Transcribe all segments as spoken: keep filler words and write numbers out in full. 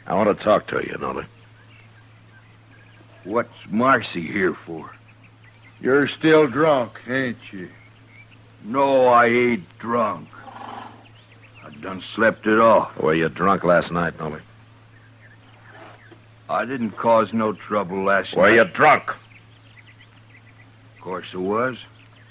I want to talk to you, Nolly. What's Marcy here for? You're still drunk, ain't you? No, I ain't drunk. I done slept it off. Were you drunk last night, Nolly? I didn't cause no trouble last Were night. you drunk? Of course I was.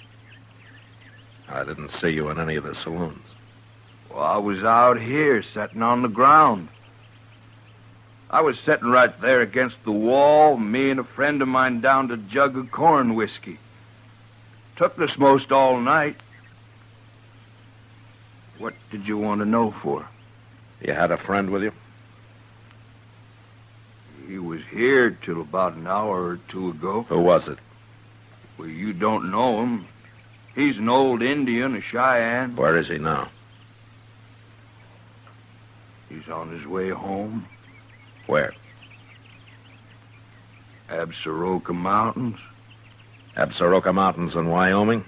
I didn't see you in any of the saloons. Well, I was out here, sitting on the ground. I was sitting right there against the wall, me and a friend of mine downed a jug of corn whiskey. Took us most all night. What did you want to know for? You had a friend with you? He was here till about an hour or two ago. Who was it? Well, you don't know him. He's an old Indian, a Cheyenne. Where is he now? He's on his way home. Where? Absaroka Mountains. Absaroka Mountains in Wyoming?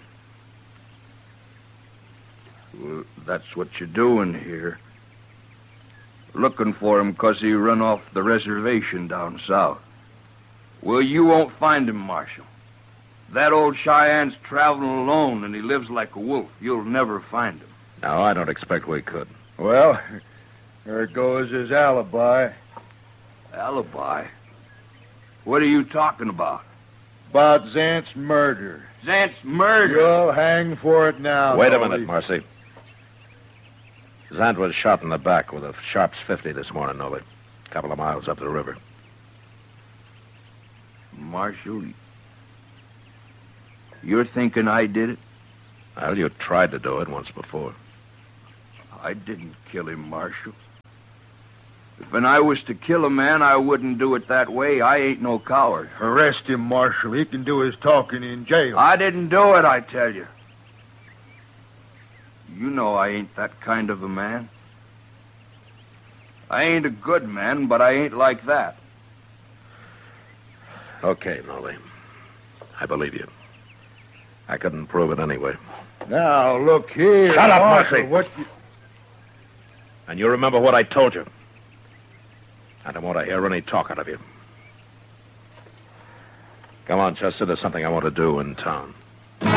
Well, that's what you're doing here. Looking for him because he run off the reservation down south. Well, you won't find him, Marshal. That old Cheyenne's traveling alone, and he lives like a wolf. You'll never find him. No, I don't expect we could. Well, there goes his alibi. Alibi? What are you talking about? About Zant's murder. Zant's murder? You'll hang for it now. Wait a Nolly. minute, Marcy. Zant was shot in the back with a Sharps fifty this morning, Nolly. A couple of miles up the river. Marshal, you're thinking I did it? Well, you tried to do it once before. I didn't kill him, Marshal. If when I was to kill a man, I wouldn't do it that way. I ain't no coward. Arrest him, Marshal. He can do his talking in jail. I didn't do it, I tell you. You know I ain't that kind of a man. I ain't a good man, but I ain't like that. Okay, Nolly. I believe you. I couldn't prove it anyway. Now, look here. Shut up, Marshal, Marcy. What you... And you remember what I told you. I don't want to hear any talk out of you. Come on, Chester. There's something I want to do in town.